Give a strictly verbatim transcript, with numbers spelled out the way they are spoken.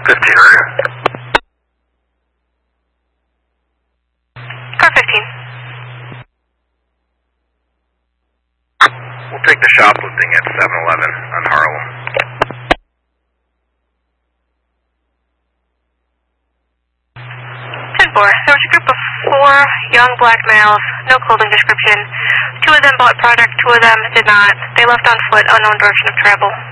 fifteen, radio. Car fifteen. We'll take the shoplifting at seven eleven on Harlem. ten four. There was a group of four young black males, no clothing description. Two of them bought product, two of them did not. They left on foot, unknown direction of travel.